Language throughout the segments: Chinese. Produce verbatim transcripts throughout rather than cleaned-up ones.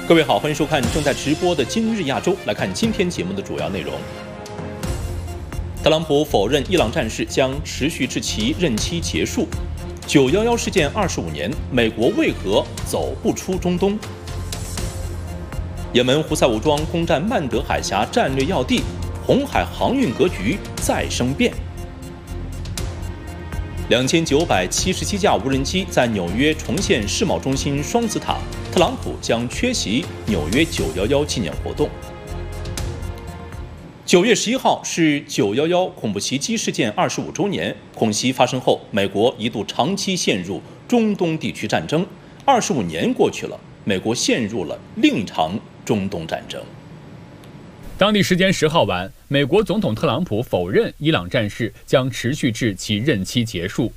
各位好，欢迎收看正在直播的今日亚洲。来看今天节目的主要内容。特朗普否认伊朗战事将持续至其任期结束。九一一事件二十五年，美国为何走不出中东？也门胡塞武装攻占曼德海峡战略要地，红海航运格局再生变。两千九百七十七架无人机在纽约重现世贸中心双子塔，特朗普将缺席纽约九一一纪念活动。九月十一号是九一一恐怖袭击事件二十五周年，恐袭发生后，美国一度长期陷入中东地区战争。二十五年过去了，美国陷入了另一场中东战争。 当地时间十号晚，美国总统特朗普否认伊朗战事将持续至其任期结束。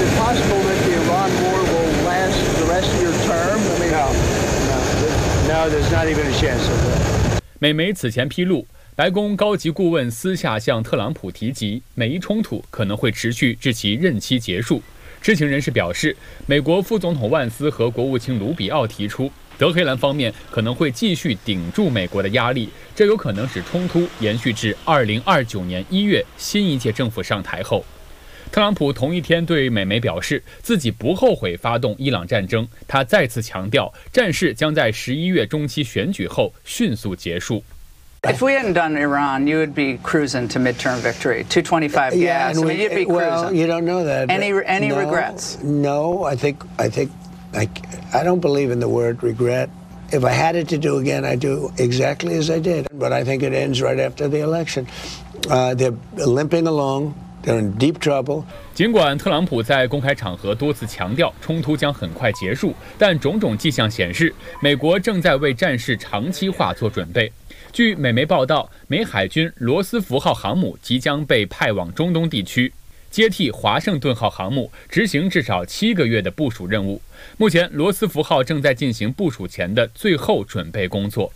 美媒此前披露，白宫高级顾问私下向特朗普提及，美伊冲突可能会持续至其任期结束。知情人士表示，美国副总统万斯和国务卿卢比奥提出，德黑兰方面可能会继续顶住美国的压力，这有可能使冲突延续至二零二九年一月新一届政府上台后。特朗普同一天对美媒表示，自己不后悔发动伊朗战争，他再次强调，战事将在十一月中期选举后迅速结束。 If we hadn't done Iran, you would be cruising to midterm victory, two twenty-five gas. Yeah, I mean, we, you'd be cruising. Well, you don't know that. Any any no, regrets? No, I think I think I, I don't believe in the word regret. If I had it to do again, I'd do exactly as I did. But I think it ends right after the election. Uh, they're limping along. They're in deep trouble. 尽管特朗普在公开场合多次强调冲突将很快结束，但种种迹象显示，美国正在为战事长期化做准备。据美媒报道，美海军罗斯福号航母即将被派往中东地区，接替华盛顿号航母，执行至少七个月的部署任务。目前，罗斯福号正在进行部署前的最后准备工作。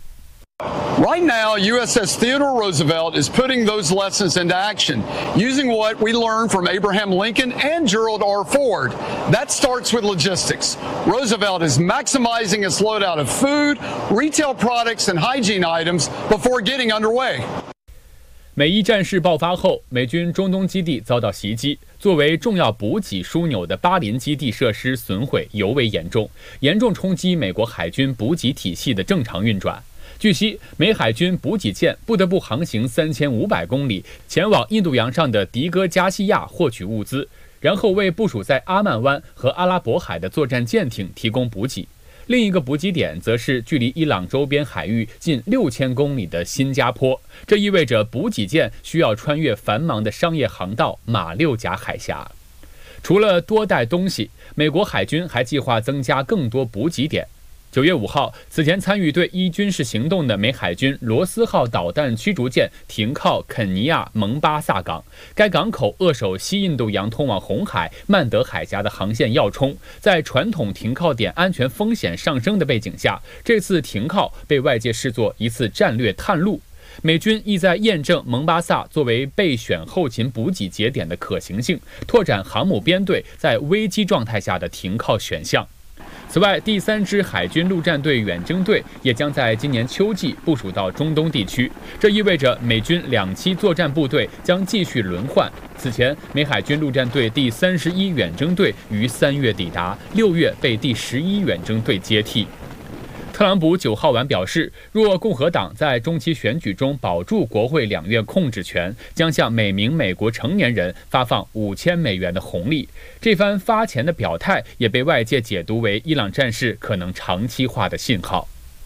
Right now, U S S Theodore Roosevelt is putting those lessons into action, using what we learned from Abraham Lincoln and Gerald R. Ford. That starts with logistics. Roosevelt is maximizing its loadout of food, retail products, and hygiene items before getting underway. 美伊战事爆发后，美军中东基地遭到袭击，作为重要补给枢纽的巴林基地设施损毁尤为严重，严重冲击美国海军补给体系的正常运转。据悉，美海军补给舰不得不航行三千五百公里，前往印度洋上的迪戈加西亚获取物资，然后为部署在阿曼湾和阿拉伯海的作战舰艇提供补给。另一个补给点则是距离伊朗周边海域近六千公里的新加坡，这意味着补给舰需要穿越繁忙的商业航道马六甲海峡。除了多带东西，美国海军还计划增加更多补给点。九月五号，此前参与对伊军事行动的美海军罗斯号导弹驱逐舰停靠肯尼亚蒙巴萨港，该港口扼守西印度洋通往红海、曼德海峡的航线要冲。在传统停靠点安全风险上升的背景下，这次停靠被外界视作一次战略探路。美军意在验证蒙巴萨作为备选后勤补给节点的可行性，拓展航母编队在危机状态下的停靠选项。此外，第三支海军陆战队远征队也将在今年秋季部署到中东地区，这意味着美军两栖作战部队将继续轮换。此前，美海军陆战队第三十一远征队于三月抵达，六月被第十一远征队接替。特朗普九号晚表示，若共和党在中期选举中保住国会两院控制权，将向每名美国成年人发放五千美元的红利。这番发钱的表态也被外界解读为伊朗战事可能长期化的信号。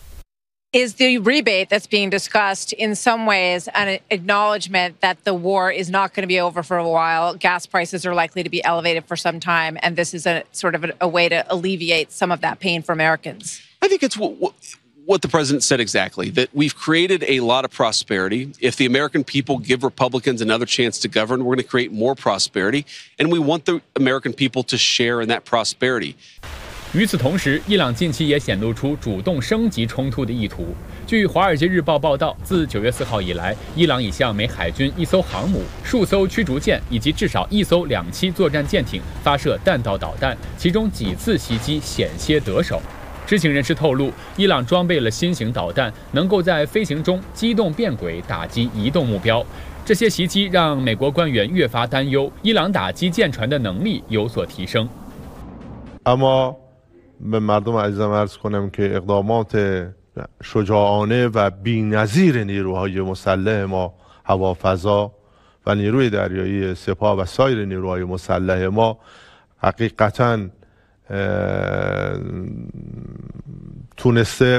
Is the rebate that's being discussed in some ways an acknowledgement that the war is not going to be over for a while, gas prices are likely to be elevated for some time, and this is a sort of a, a way to alleviate some of that pain for Americans? I think it's what, what, what the president said exactly, that we've created a lot of prosperity. If the American people give Republicans another chance to govern, we're going to create more prosperity, and we want the American people to share in that prosperity. 与此同时，伊朗近期也显露出主动升级冲突的意图。据《华尔街日报》报道，自九月四号以来，伊朗已向美海军一艘航母、数艘驱逐舰以及至少一艘两栖作战舰艇发射弹道导弹，其中几次袭击险些得手。 知情人士透露，伊朗装备了新型导弹，能够在飞行中机动变轨打击移动目标。这些袭击让美国官员越发担忧，伊朗打击舰船的能力有所提升。 اما به مردم عزیزم عرض کنم که اقدامات شجاعانه و بی‌نظیر نیروهای مسلح ما هوافضا و نیروی دریایی سپاه و سایر نیروهای مسلح ما حقیقتاً تونسته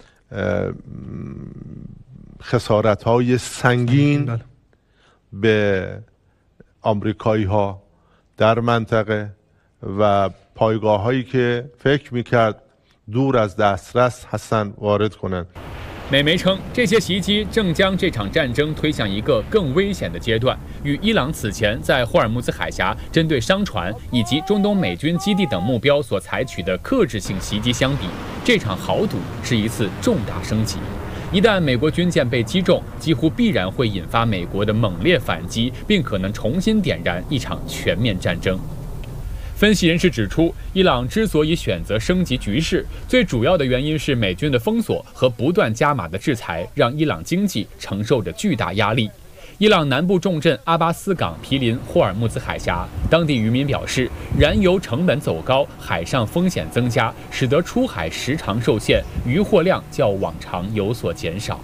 خسارت‌های سنگین به آمریکایی‌ها در منطقه و پایگاه‌هایی که فکر می‌کرد دور از دسترس هستن وارد کنند。 美媒称，这些袭击正将这场战争推向一个更危险的阶段。与伊朗此前在霍尔木兹海峡针对商船以及中东美军基地等目标所采取的克制性袭击相比，这场豪赌是一次重大升级。一旦美国军舰被击中，几乎必然会引发美国的猛烈反击，并可能重新点燃一场全面战争。分析人士指出，伊朗之所以选择升级局势，最主要的原因是美军的封锁和不断加码的制裁，让伊朗经济承受着巨大压力。伊朗南部重镇阿巴斯港毗邻霍尔木兹海峡，当地渔民表示，燃油成本走高，海上风险增加，使得出海时长受限，渔获量较往常有所减少。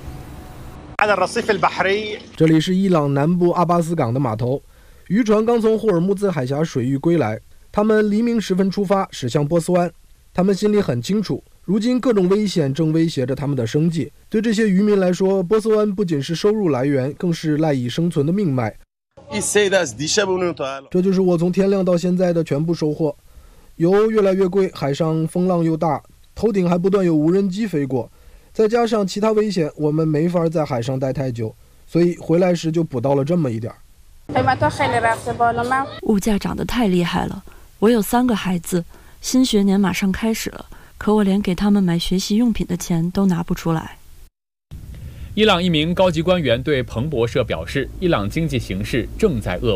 这里是伊朗南部阿巴斯港的码头，渔船刚从霍尔木兹海峡水域归来。他们黎明时分出发，驶向波斯湾。他们心里很清楚，如今各种危险正威胁着他们的生计。对这些渔民来说，波斯湾不仅是收入来源，更是赖以生存的命脉。这就是我从天亮到现在的全部收获。油越来越贵，海上风浪又大，头顶还不断有无人机飞过，再加上其他危险，我们没法在海上待太久，所以回来时就捕到了这么一点。 物价涨得太厉害了。我有三个孩子，新学年马上开始了，可我连给他们买学习用品的钱都拿不出来。 伊朗一名高级官员对彭博社表示，伊朗经济形势正在恶化。